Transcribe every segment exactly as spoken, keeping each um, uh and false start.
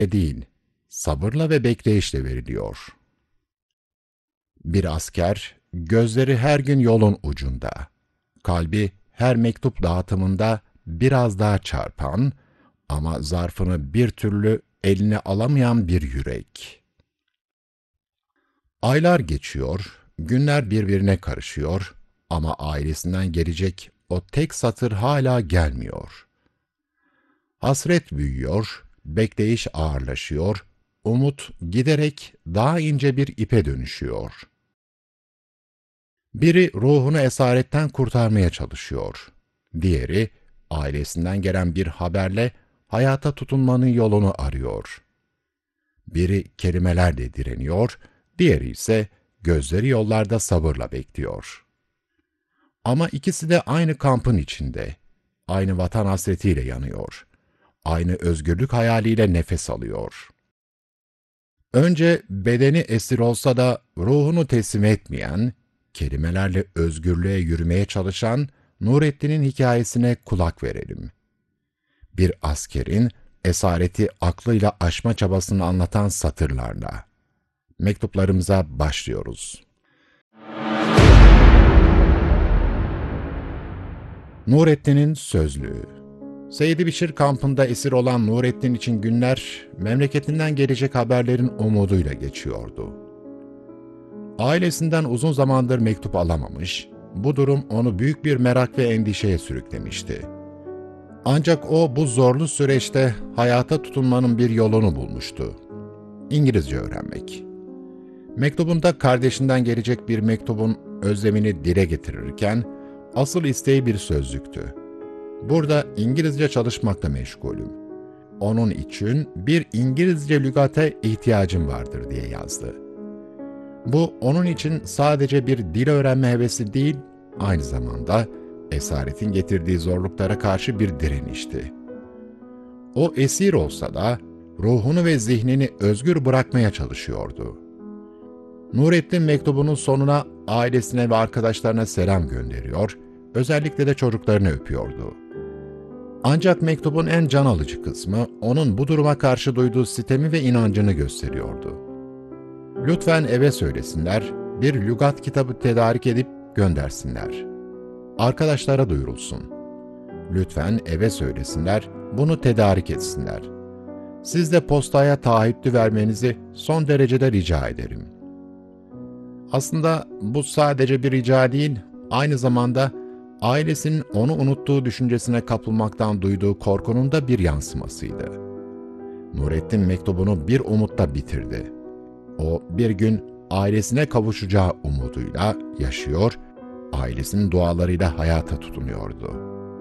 değil, sabırla ve bekleyişle veriliyor. Bir asker, gözleri her gün yolun ucunda, kalbi her mektup dağıtımında biraz daha çarpan ama zarfını bir türlü eline alamayan bir yürek. Aylar geçiyor, günler birbirine karışıyor ama ailesinden gelecek o tek satır hala gelmiyor. Hasret büyüyor, bekleyiş ağırlaşıyor, umut giderek daha ince bir ipe dönüşüyor. Biri ruhunu esaretten kurtarmaya çalışıyor. Diğeri, ailesinden gelen bir haberle hayata tutunmanın yolunu arıyor. Biri kelimelerle direniyor, diğeri ise gözleri yollarda sabırla bekliyor. Ama ikisi de aynı kampın içinde, aynı vatan hasretiyle yanıyor, aynı özgürlük hayaliyle nefes alıyor. Önce bedeni esir olsa da ruhunu teslim etmeyen, kelimelerle özgürlüğe yürümeye çalışan Nurettin'in hikayesine kulak verelim. Bir askerin esareti aklıyla aşma çabasını anlatan satırlarla. Mektuplarımıza başlıyoruz. Nurettin'in sözlüğü. Seydi Bişir kampında esir olan Nurettin için günler, memleketinden gelecek haberlerin umuduyla geçiyordu. Ailesinden uzun zamandır mektup alamamış, bu durum onu büyük bir merak ve endişeye sürüklemişti. Ancak o bu zorlu süreçte hayata tutunmanın bir yolunu bulmuştu. İngilizce öğrenmek. Mektubunda kardeşinden gelecek bir mektubun özlemini dile getirirken, asıl isteği bir sözlüktü. Burada İngilizce çalışmakla meşgulüm. Onun için bir İngilizce lügate ihtiyacım vardır diye yazdı. Bu onun için sadece bir dil öğrenme hevesi değil, aynı zamanda esaretin getirdiği zorluklara karşı bir direnişti. O esir olsa da ruhunu ve zihnini özgür bırakmaya çalışıyordu. Nurettin mektubunun sonuna ailesine ve arkadaşlarına selam gönderiyor, özellikle de çocuklarını öpüyordu. Ancak mektubun en can alıcı kısmı onun bu duruma karşı duyduğu sitemi ve inancını gösteriyordu. Lütfen eve söylesinler, bir lügat kitabı tedarik edip göndersinler. Arkadaşlara duyurulsun. Lütfen eve söylesinler, bunu tedarik etsinler. Siz de postaya taahhütlü vermenizi son derecede rica ederim. Aslında bu sadece bir rica değil, aynı zamanda ailesinin onu unuttuğu düşüncesine kapılmaktan duyduğu korkunun da bir yansımasıydı. Nurettin mektubunu bir umutla bitirdi. O bir gün ailesine kavuşacağı umuduyla yaşıyor, ailesinin dualarıyla hayata tutunuyordu.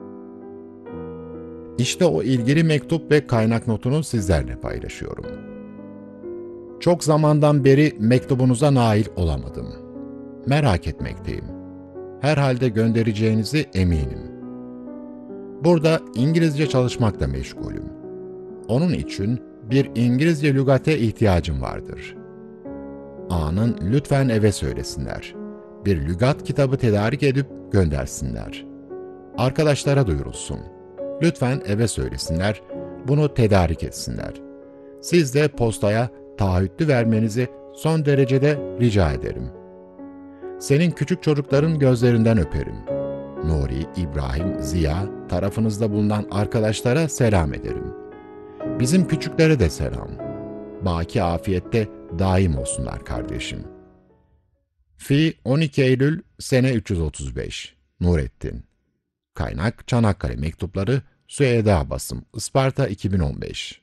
İşte o ilgili mektup ve kaynak notunu sizlerle paylaşıyorum. Çok zamandan beri mektubunuza nail olamadım. Merak etmekteyim. Herhalde göndereceğinizi eminim. Burada İngilizce çalışmakla meşgulüm. Onun için bir İngilizce lügate ihtiyacım vardır. A'nın lütfen eve söylesinler. Bir lügat kitabı tedarik edip göndersinler. Arkadaşlara duyurulsun. Lütfen eve söylesinler, bunu tedarik etsinler. Siz de postaya taahhütlü vermenizi son derecede rica ederim. Senin küçük çocukların gözlerinden öperim. Nuri, İbrahim, Ziya tarafınızda bulunan arkadaşlara selam ederim. Bizim küçüklere de selam. Baki afiyette daim olsunlar kardeşim. Fi on iki Eylül sene üç yüz otuz beş. Nurettin. Kaynak Çanakkale Mektupları, Süheyda Basım, Isparta iki bin on beş.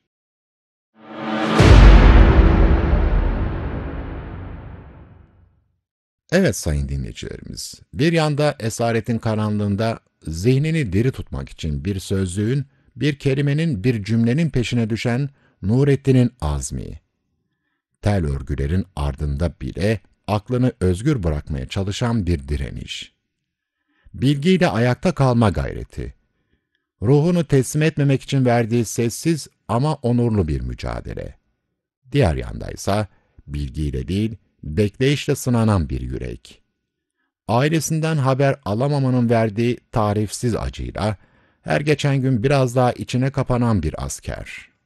Evet sayın dinleyicilerimiz, bir yanda esaretin karanlığında zihnini diri tutmak için bir sözlüğün, bir kelimenin, bir cümlenin peşine düşen Nurettin'in azmi. Tel örgülerin ardında bile aklını özgür bırakmaya çalışan bir direniş. Bilgiyle ayakta kalma gayreti. Ruhunu teslim etmemek için verdiği sessiz ama onurlu bir mücadele. Diğer yandaysa bilgiyle değil, bekleyişle sınanan bir yürek. Ailesinden haber alamamanın verdiği tarifsiz acıyla, her geçen gün biraz daha içine kapanan bir asker.